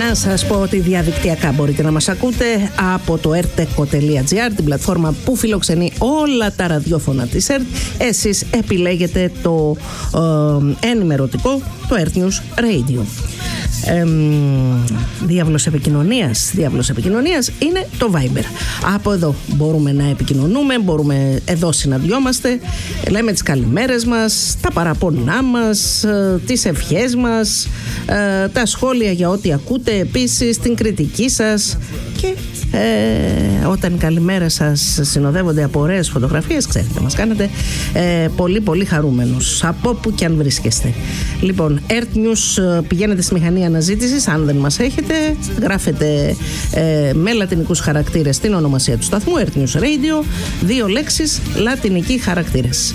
Να σας πω ότι διαδικτυακά μπορείτε να μας ακούτε από το rteko.gr, την πλατφόρμα που φιλοξενεί όλα τα ραδιόφωνα της ΕΡΤ. Εσείς επιλέγετε το ενημερωτικό, το Earth News Radio. Διάβλος επικοινωνίας είναι το Viber. Από εδώ μπορούμε να επικοινωνούμε, εδώ συναντιόμαστε, λέμε τις καλημέρες μας, τα παραπονά μας, τις ευχές μας, τα σχόλια για ό,τι ακούτε, επίσης την κριτική σας, και όταν οι καλημέρες σας συνοδεύονται από ωραίες φωτογραφίες, ξέρετε, μας κάνετε πολύ πολύ χαρούμενους από όπου και αν βρίσκεστε. Λοιπόν, Earth News, πηγαίνετε στη μηχανή αναζήτησης, αν δεν μας έχετε, γράφετε με λατινικούς χαρακτήρες την ονομασία του σταθμού, Earth News Radio, 2 λέξεις, λατινικοί χαρακτήρες.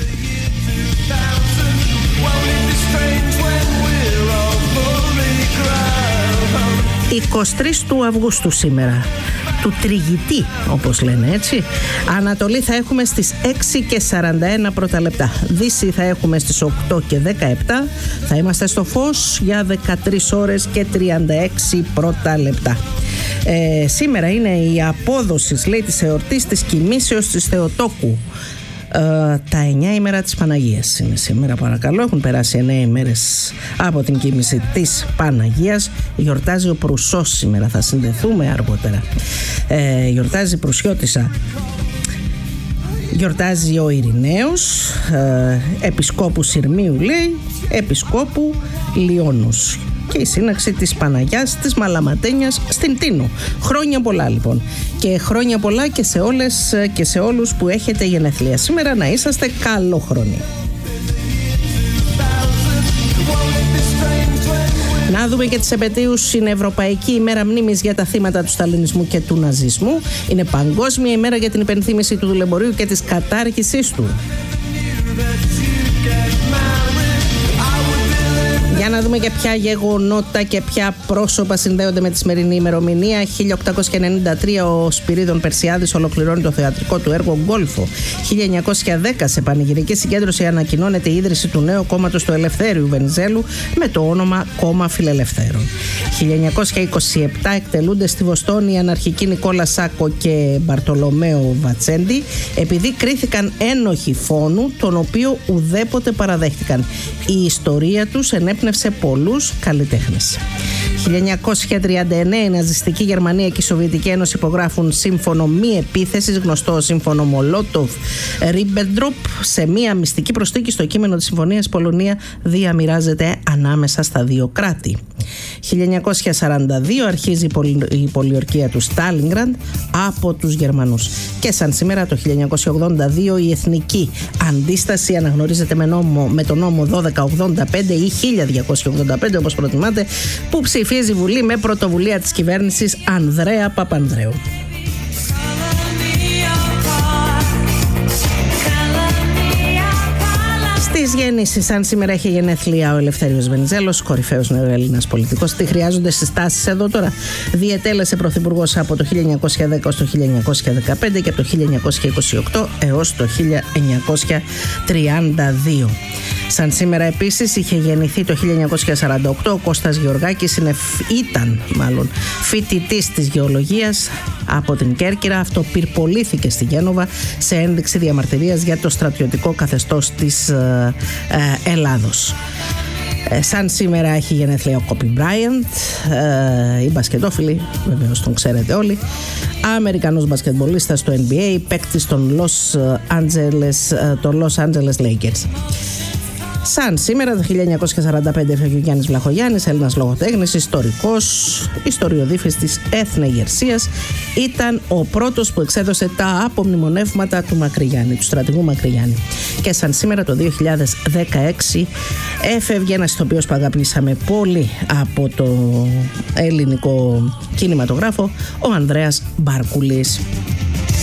23 του Αυγούστου σήμερα, του τριγητή όπως λένε, έτσι. Ανατολή θα έχουμε στις 6:41 πρώτα λεπτά. Δύση θα έχουμε στις 8:17. Θα είμαστε στο φως για 13 ώρες και 36 πρώτα λεπτά. Σήμερα είναι η απόδοση, λέει, της εορτής της Κοιμήσεως της Θεοτόκου. Τα 9 ημέρα της Παναγίας είναι σήμερα, παρακαλώ. Έχουν περάσει 9 ημέρες από την κοίμηση της Παναγίας. Γιορτάζει ο Προυσός σήμερα, θα συνδεθούμε αργότερα. Γιορτάζει η Προυσιώτισσα. Γιορτάζει ο Ειρηναίος, επισκόπου Συρμίου, λέει, επισκόπου Λιώνους. Και η σύναξη της Παναγιάς της Μαλαματένιας στην Τίνο. Χρόνια πολλά λοιπόν. Και χρόνια πολλά και σε όλες και σε όλους που έχετε γενέθλια σήμερα. Να είσαστε καλόχρονοι. Να δούμε και τις επετείους. Είναι Ευρωπαϊκή ημέρα μνήμης για τα θύματα του σταλινισμού και του ναζισμού. Είναι Παγκόσμια ημέρα για την υπενθύμηση του δουλεμπορίου και της κατάργησής του. Για να δούμε και ποια γεγονότα και ποια πρόσωπα συνδέονται με τη σημερινή ημερομηνία. 1893 ο Σπυρίδων Περσιάδης ολοκληρώνει το θεατρικό του έργο Γκόλφο. 1910 σε πανηγυρική συγκέντρωση ανακοινώνεται η ίδρυση του νέου κόμματος του Ελευθέριου Βενιζέλου με το όνομα Κόμμα Φιλελευθέρων. 1927 εκτελούνται στη Βοστόνη οι αναρχικοί Νικόλα Σάκο και Μπαρτολομαίο Βατσέντι επειδή κρίθηκαν ένοχοι φόνου, τον οποίο ουδέποτε παραδέχτηκαν. Η ιστορία τους ενέπνευσε πολλούς καλλιτέχνες. 1939 η ναζιστική Γερμανία και η Σοβιετική Ένωση υπογράφουν σύμφωνο μη επίθεσης, γνωστό σύμφωνο Μολότοφ-Ρίμπεντροπ. Σε μία μυστική προσθήκη στο κείμενο της συμφωνίας, Πολωνία διαμοιράζεται ανάμεσα στα δύο κράτη. 1942 αρχίζει η πολιορκία του Στάλινγκραντ από τους Γερμανούς. Και σαν σήμερα το 1982 η εθνική αντίσταση αναγνωρίζεται με τον νόμο 1285 ή 1285 όπως προτιμάτε, που ψηφίζει η Βουλή με πρωτοβουλία της κυβέρνησης Ανδρέα Παπανδρέου. Στις γέννησεις, αν σήμερα έχει γενέθλια ο Ελευθέριος Βενιζέλος, κορυφαίος νεοέλληνας πολιτικός. Τι χρειάζονται συστάσεις εδώ τώρα? Διετέλεσε πρωθυπουργός από το 1910 ως το 1915 και από το 1928 έως το 1932. Σαν σήμερα επίσης είχε γεννηθεί το 1948 ο Κώστας Γεωργάκης, ήταν φοιτητής της γεωλογίας από την Κέρκυρα. Αυτοπυρπολήθηκε στη Γένοβα σε ένδειξη διαμαρτυρίας για το στρατιωτικό καθεστώς της Ελλάδος. Σαν σήμερα έχει γενέθλια ο Κόμπι Μπράιαντ, οι μπασκετόφιλοι, βεβαίως τον ξέρετε όλοι, Αμερικανός μπασκετμπολίστας στο NBA, παίκτης των Los Angeles Lakers. Σαν σήμερα το 1945 έφυγε ο Γιάννης Βλαχογιάννης, Έλληνας λογοτέχνης, ιστορικός, ιστοριοδίφης της Εθνεγερσίας. Ήταν ο πρώτος που εξέδωσε τα απομνημονεύματα του Μακρυγιάννη, του στρατηγού Μακρυγιάννη. Και σαν σήμερα το 2016 έφευγε ένας ηθοποιός που αγαπήσαμε πολύ από το ελληνικό κινηματογράφο, ο Ανδρέας Μπάρκουλης.